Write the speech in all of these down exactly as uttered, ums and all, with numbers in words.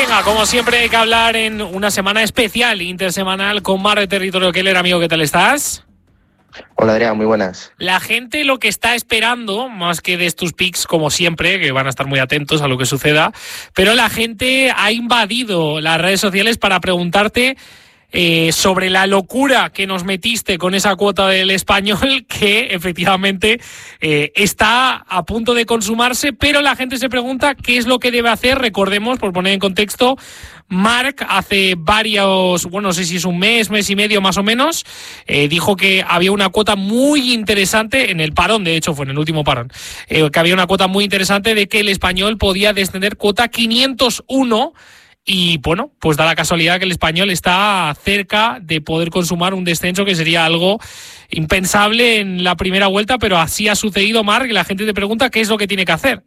Venga, como siempre hay que hablar en una semana especial, intersemanal, con Marc de Territorio Keller. Amigo, ¿qué tal estás? Hola Adrián, muy buenas. La gente lo que está esperando, más que de tus picks, como siempre, que van a estar muy atentos a lo que suceda, pero la gente ha invadido las redes sociales para preguntarte eh, sobre la locura que nos metiste con esa cuota del Español, que efectivamente eh, está a punto de consumarse, pero la gente se pregunta qué es lo que debe hacer. Recordemos, por poner en contexto, Marc hace varios, bueno, no sé si es un mes, mes y medio más o menos, eh, dijo que había una cuota muy interesante, en el parón, de hecho fue en el último parón, eh, que había una cuota muy interesante de que el Español podía descender cuota quinientos uno. Y bueno, pues da la casualidad que el Español está cerca de poder consumar un descenso que sería algo impensable en la primera vuelta, pero así ha sucedido, Marc, y la gente te pregunta qué es lo que tiene que hacer.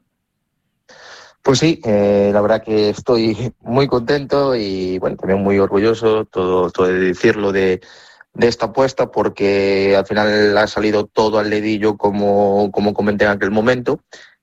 Pues sí, eh, la verdad que estoy muy contento y bueno, también muy orgulloso, todo, todo de decirlo, de, de esta apuesta, porque al final ha salido todo al dedillo como, como comenté en aquel momento.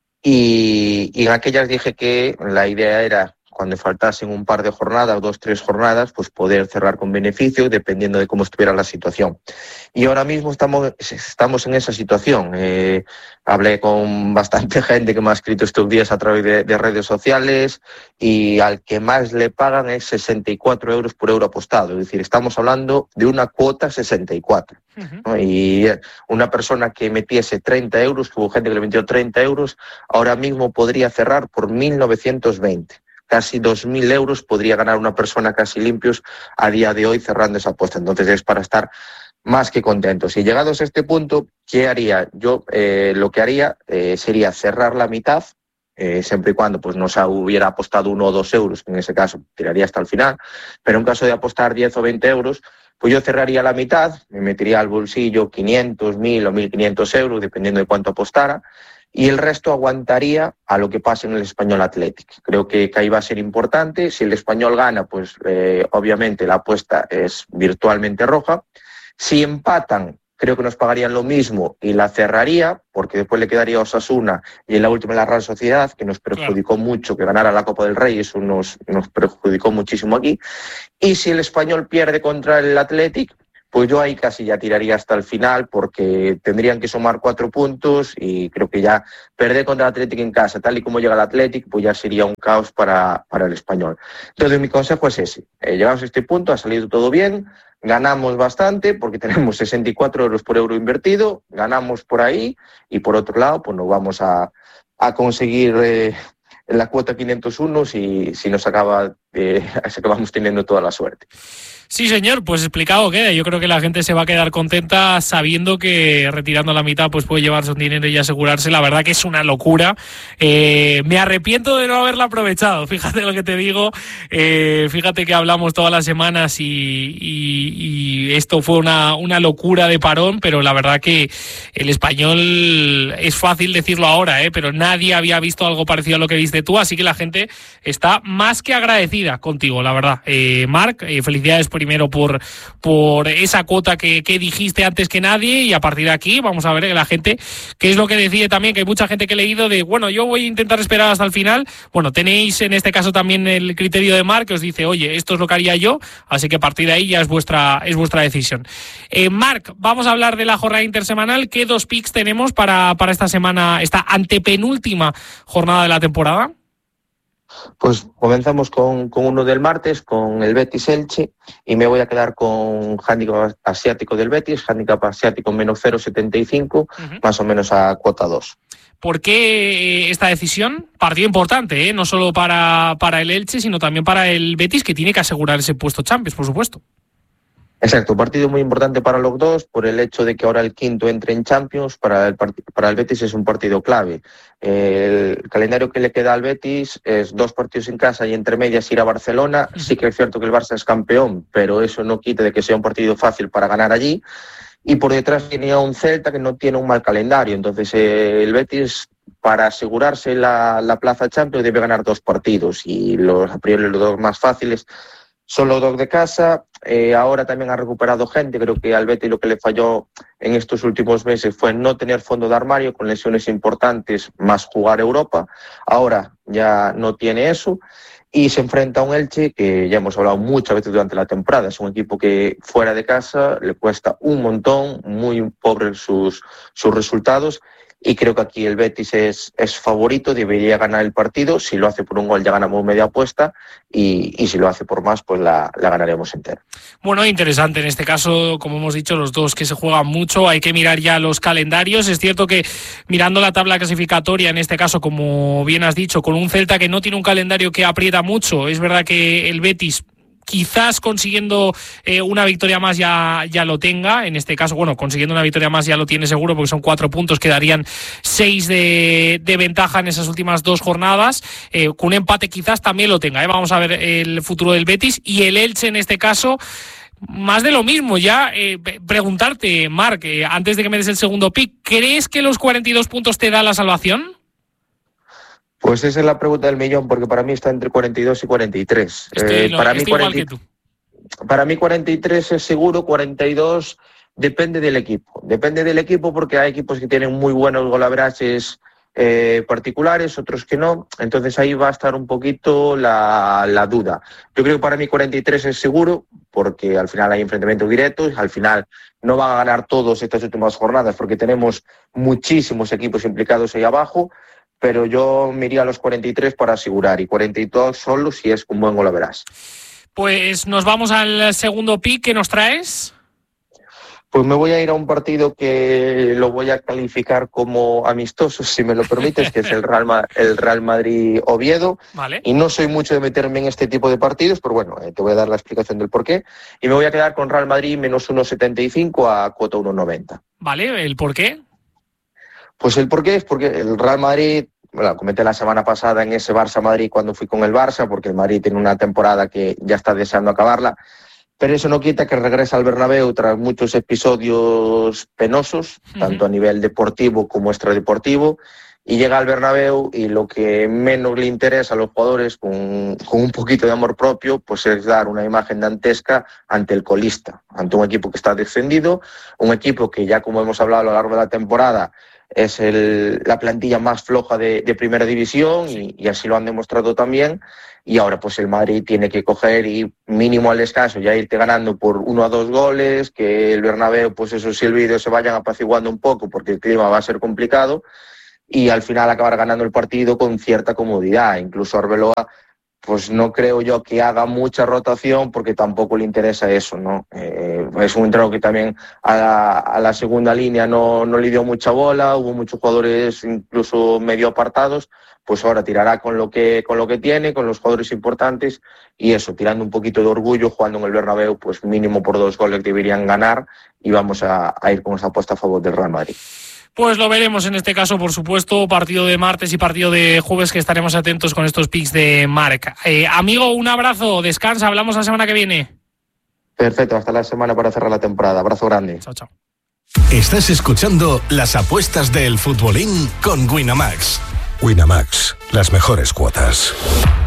Y, y en aquellas dije que la idea era, cuando faltasen un par de jornadas, dos, tres jornadas, pues poder cerrar con beneficio dependiendo de cómo estuviera la situación. Y ahora mismo estamos, estamos en esa situación. Eh, hablé con bastante gente que me ha escrito estos días a través de, de redes sociales y al que más le pagan es sesenta y cuatro euros por euro apostado. Es decir, estamos hablando de una cuota sesenta y cuatro. Uh-huh. ¿no? Y una persona que metiese treinta euros, que hubo gente que le metió treinta euros, ahora mismo podría cerrar por mil novecientos veinte. Casi dos mil euros podría ganar una persona casi limpios a día de hoy cerrando esa apuesta. Entonces es para estar más que contentos. Y llegados a este punto, ¿qué haría? Yo eh, lo que haría eh, sería cerrar la mitad, eh, siempre y cuando pues, no se hubiera apostado uno o dos euros, en ese caso tiraría hasta el final, pero en caso de apostar diez o veinte euros, pues yo cerraría la mitad, me metería al bolsillo quinientos, mil o mil quinientos euros, dependiendo de cuánto apostara, y el resto aguantaría a lo que pase en el Español Athletic. Creo que, que ahí va a ser importante. Si el Español gana, pues eh, obviamente la apuesta es virtualmente roja. Si empatan, creo que nos pagarían lo mismo y la cerraría, porque después le quedaría Osasuna y en la última la Real Sociedad, que nos perjudicó claro. mucho que ganara la Copa del Rey, eso nos, nos perjudicó muchísimo aquí. Y si el Español pierde contra el Athletic, pues yo ahí casi ya tiraría hasta el final, porque tendrían que sumar cuatro puntos y creo que ya perder contra el Athletic en casa, tal y como llega el Athletic, pues ya sería un caos para, para el Español. Entonces mi consejo es ese, eh, llegamos a este punto, ha salido todo bien, ganamos bastante porque tenemos sesenta y cuatro euros por euro invertido, ganamos por ahí y por otro lado pues nos vamos a, a conseguir eh, la cuota quinientos uno si, si nos acaba, eh, si acabamos teniendo toda la suerte. Sí, señor, pues explicado queda. Yo creo que la gente se va a quedar contenta sabiendo que retirando la mitad pues puede llevarse un dinero y asegurarse. La verdad que es una locura. Eh, me arrepiento de no haberla aprovechado. Fíjate lo que te digo. Eh, fíjate que hablamos todas las semanas y, y, y esto fue una, una locura de parón, pero la verdad que el Español es fácil decirlo ahora, ¿eh? Pero nadie había visto algo parecido a lo que viste tú, así que la gente está más que agradecida contigo, la verdad. Eh, Marc, eh, felicidades primero por, por esa cuota que, que dijiste antes que nadie, y a partir de aquí vamos a ver que la gente, que es lo que decide también, que hay mucha gente que he leído de, bueno, yo voy a intentar esperar hasta el final. Bueno, tenéis en este caso también el criterio de Marc, que os dice, oye, esto es lo que haría yo, así que a partir de ahí ya es vuestra, es vuestra decisión. Eh, Marc, vamos a hablar de la jornada intersemanal. ¿Qué dos picks tenemos para, para esta semana, esta antepenúltima jornada de la temporada? Pues comenzamos con, con uno del martes, con el Betis Elche, y me voy a quedar con handicap asiático del Betis, handicap asiático menos cero coma setenta y cinco, uh-huh. más o menos a cuota dos. ¿Por qué esta decisión? Partido importante, ¿eh? No solo para, para el Elche, sino también para el Betis, que tiene que asegurar ese puesto Champions, por supuesto. Exacto, partido muy importante para los dos por el hecho de que ahora el quinto entre en Champions. Para el, part- para el Betis es un partido clave. El calendario que le queda al Betis es dos partidos en casa y entre medias ir a Barcelona. Sí que es cierto que el Barça es campeón, pero eso no quita de que sea un partido fácil para ganar allí. Y por detrás tenía un Celta que no tiene un mal calendario. Entonces eh, el Betis, para asegurarse la, la plaza Champions, debe ganar dos partidos. Y los, a priori los dos más fáciles son los dos de casa. Eh, ahora también ha recuperado gente. Creo que al Betis lo que le falló en estos últimos meses fue no tener fondo de armario, con lesiones importantes, más jugar Europa. Ahora ya no tiene eso. y se enfrenta a un Elche que ya hemos hablado muchas veces durante la temporada. Es un equipo que fuera de casa le cuesta un montón, muy pobres sus, sus resultados, y creo que aquí el Betis es, es favorito, debería ganar el partido. Si lo hace por un gol ya ganamos media apuesta, y, y si lo hace por más pues la, la ganaremos entera. Bueno, interesante en este caso, como hemos dicho, los dos que se juegan mucho, hay que mirar ya los calendarios. Es cierto que mirando la tabla clasificatoria, en este caso, como bien has dicho, con un Celta que no tiene un calendario que aprieta mucho, es verdad que el Betis quizás consiguiendo eh, una victoria más ya, ya lo tenga. En este caso, bueno, consiguiendo una victoria más ya lo tiene seguro, porque son cuatro puntos, quedarían seis de, de ventaja en esas últimas dos jornadas. Eh, con un empate quizás también lo tenga, ¿eh? Vamos a ver el futuro del Betis. Y el Elche, en este caso, más de lo mismo. Ya eh, preguntarte, Marc, eh, antes de que me des el segundo pick, ¿crees que los cuarenta y dos puntos te da la salvación? Pues esa es la pregunta del millón, porque para mí está entre cuarenta y dos y cuarenta y tres. Estoy, eh, no, para, estoy mí cuarenta, igual que tú. Para mí cuarenta y tres es seguro, cuarenta y dos depende del equipo. Depende del equipo porque hay equipos que tienen muy buenos golaverages eh, particulares, otros que no. Entonces ahí va a estar un poquito la, la duda. Yo creo que para mí cuarenta y tres es seguro, porque al final hay enfrentamientos directos, al final no van a ganar todos estas últimas jornadas porque tenemos muchísimos equipos implicados ahí abajo. Pero yo me iría a los cuarenta y tres para asegurar, y cuarenta y dos solo si es un buen golaveras. Pues nos vamos al segundo pick. ¿Qué nos traes? Pues me voy a ir a un partido que lo voy a calificar como amistoso, si me lo permites, que es el Real, Ma- el Real Madrid-Oviedo. Vale. Y no soy mucho de meterme en este tipo de partidos, pero bueno, eh, te voy a dar la explicación del porqué. Y me voy a quedar con Real Madrid menos uno setenta y cinco a cuota uno noventa. Vale, ¿el por qué? Pues el porqué es porque el Real Madrid, bueno, comenté la semana pasada en ese Barça-Madrid cuando fui con el Barça, porque el Madrid tiene una temporada que ya está deseando acabarla, pero eso no quita que regresa al Bernabéu tras muchos episodios penosos, uh-huh. tanto a nivel deportivo como extradeportivo, y llega al Bernabéu y lo que menos le interesa a los jugadores con, con un poquito de amor propio, pues es dar una imagen dantesca ante el colista, ante un equipo que está descendido, un equipo que ya como hemos hablado a lo largo de la temporada es el, la plantilla más floja de, de primera división, y, y así lo han demostrado también. Y ahora pues el Madrid tiene que coger y mínimo al descanso ya irte ganando por uno a dos goles, que el Bernabéu, pues esos silbidos se vayan apaciguando un poco porque el clima va a ser complicado, y al final acabar ganando el partido con cierta comodidad. Incluso Arbeloa, pues no creo yo que haga mucha rotación porque tampoco le interesa eso, ¿no? Eh, es un entrenador que también a la, a la segunda línea no, no le dio mucha bola, hubo muchos jugadores incluso medio apartados, pues ahora tirará con lo que con lo que tiene, con los jugadores importantes, y eso, tirando un poquito de orgullo, jugando en el Bernabéu, pues mínimo por dos goles deberían ganar, y vamos a, a ir con esa apuesta a favor del Real Madrid. Pues lo veremos en este caso, por supuesto, partido de martes y partido de jueves, que estaremos atentos con estos picks de Marc. Eh, amigo, un abrazo, descansa, hablamos la semana que viene. Perfecto, hasta la semana para cerrar la temporada. Abrazo grande. Chao, chao. Estás escuchando las apuestas del futbolín con Winamax. Winamax, las mejores cuotas.